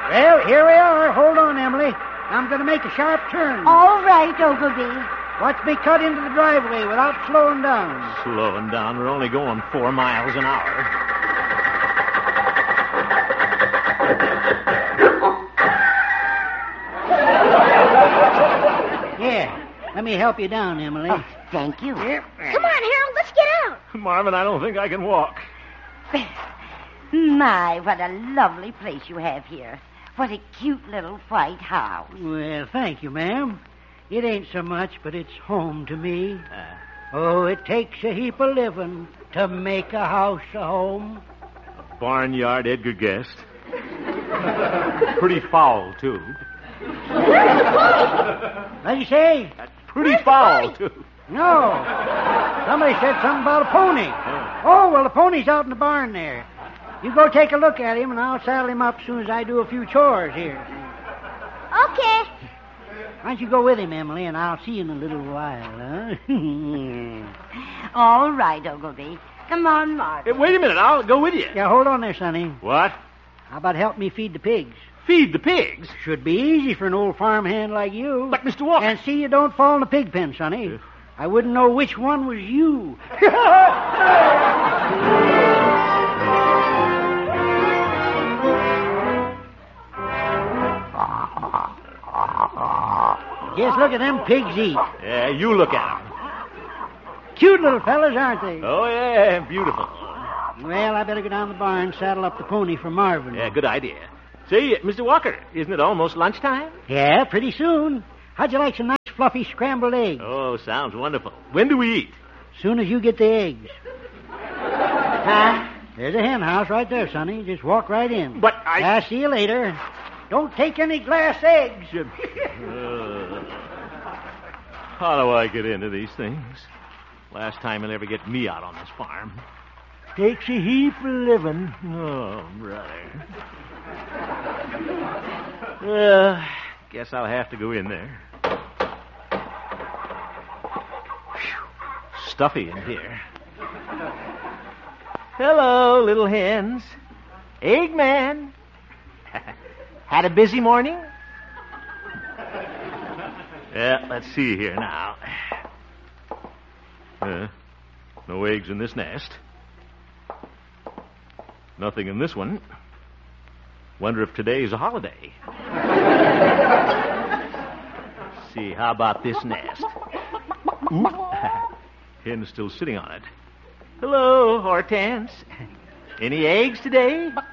Well, here we are. Hold on, Emily. I'm going to make a sharp turn. All right, Ogilvy. Watch me cut into the driveway without slowing down. Slowing down. We're only going 4 miles an hour. Yeah. Let me help you down, Emily. Oh, thank you. Yep. Come on, Harold, let's get out. Marvin, I don't think I can walk. My, what a lovely place you have here. What a cute little white house. Well, thank you, ma'am. It ain't so much, but it's home to me. Oh, it takes a heap of living to make a house a home. Barnyard Edgar guessed. Pretty foul, too. What'd you say? Pretty foul, too. No. Somebody said something about a pony. Oh, well, the pony's out in the barn there. You go take a look at him, and I'll saddle him up as soon as I do a few chores here. Okay. Why don't you go with him, Emily, and I'll see you in a little while, huh? All right, Ogilvy. Come on, Marvin. Hey, wait a minute. I'll go with you. Yeah, hold on there, Sonny. What? How about help me feed the pigs? Feed the pigs? Should be easy for an old farmhand like you. But, Mr. Walker... And see you don't fall in the pig pen, Sonny. I wouldn't know which one was you. Just look at them pigs eat. Yeah, you look at them. Cute little fellas, aren't they? Oh, yeah, beautiful. Well, I better go down the barn and saddle up the pony for Marvin. Yeah, good idea. Say, Mr. Walker, isn't it almost lunchtime? Yeah, pretty soon. How'd you like some nice fluffy scrambled eggs? Oh, sounds wonderful. When do we eat? Soon as you get the eggs. Huh? There's a hen house right there, Sonny. Just walk right in. But I... I'll see you later. Don't take any glass eggs. How do I get into these things? Last time you'll ever get me out on this farm. Takes a heap of living. Oh, brother. Well, guess I'll have to go in there. Whew. Stuffy in here. Hello, little hens. Eggman. Had a busy morning? Yeah, let's see here now. No eggs in this nest. Nothing in this one. Wonder if today's a holiday. See, how about this nest? Ooh. Hen's still sitting on it. Hello, Hortense. Any eggs today?